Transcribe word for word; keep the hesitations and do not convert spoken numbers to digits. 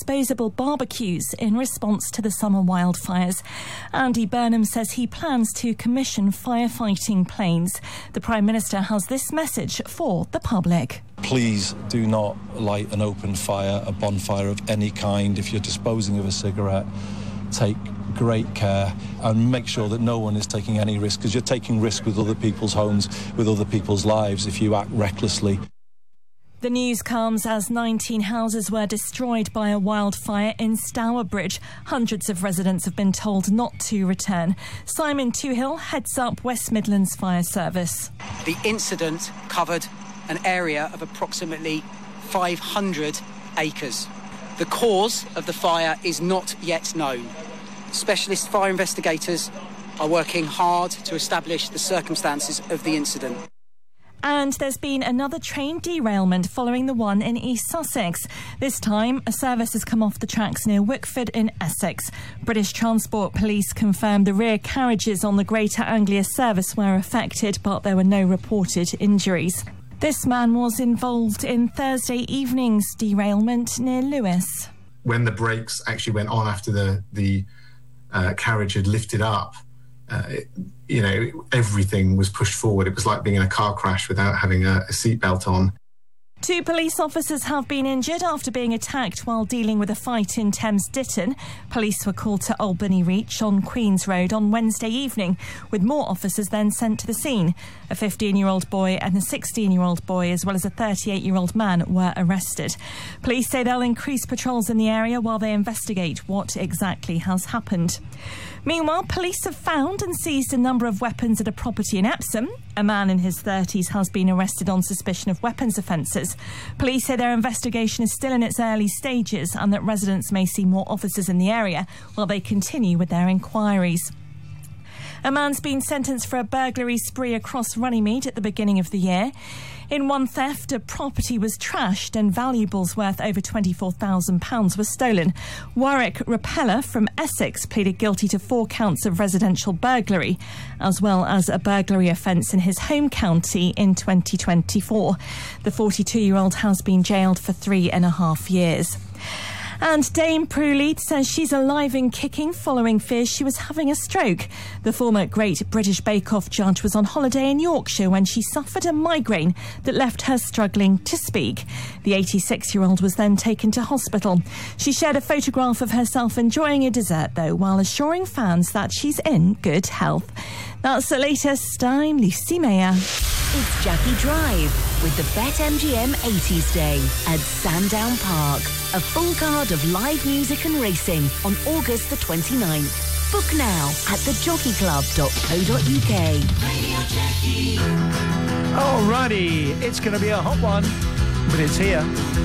disposable barbecues in response to the summer wildfires. Andy Burnham says he plans to commission firefighting planes. The Prime Minister has this message for the public. Please do not light an open fire, a bonfire of any kind. If you're disposing of a cigarette, take great care and make sure that no one is taking any risk, because you're taking risk with other people's homes, with other people's lives if you act recklessly. The news comes as nineteen houses were destroyed by a wildfire in Stourbridge. Hundreds of residents have been told not to return. Simon Toohill heads up West Midlands Fire Service. The incident covered an area of approximately five hundred acres. The cause of the fire is not yet known. Specialist fire investigators are working hard to establish the circumstances of the incident. And there's been another train derailment following the one in East Sussex. This time, a service has come off the tracks near Wickford in Essex. British Transport Police confirmed the rear carriages on the Greater Anglia service were affected, but there were no reported injuries. This man was involved in Thursday evening's derailment near Lewes. When the brakes actually went on after the, the uh, carriage had lifted up, uh, it, you know, everything was pushed forward. It was like being in a car crash without having a, a seatbelt on. Two police officers have been injured after being attacked while dealing with a fight in Thames Ditton. Police were called to Albany Reach on Queen's Road on Wednesday evening, with more officers then sent to the scene. A fifteen-year-old boy and a sixteen-year-old boy, as well as a thirty-eight-year-old man, were arrested. Police say they'll increase patrols in the area while they investigate what exactly has happened. Meanwhile, police have found and seized a number of weapons at a property in Epsom. A man in his thirties has been arrested on suspicion of weapons offences. Police say their investigation is still in its early stages and that residents may see more officers in the area while they continue with their inquiries. A man's been sentenced for a burglary spree across Runnymede at the beginning of the year. In one theft, a property was trashed and valuables worth over twenty-four thousand pounds were stolen. Warwick Repeller from Essex pleaded guilty to four counts of residential burglary, as well as a burglary offence in his home county in twenty twenty-four. The forty-two-year-old has been jailed for three and a half years. And Dame Prue Leith says she's alive and kicking following fears she was having a stroke. The former Great British Bake Off judge was on holiday in Yorkshire when she suffered a migraine that left her struggling to speak. The eighty-six-year-old was then taken to hospital. She shared a photograph of herself enjoying a dessert, though, while assuring fans that she's in good health. That's the latest. I'm Lucy Mayer. It's Jackie Drive with the BetMGM eighties Day at Sandown Park. A full card of live music and racing on August the twenty-ninth. Book now at the jockey club dot co dot uk. Radio Jackie. Alrighty, it's going to be a hot one, but it's here.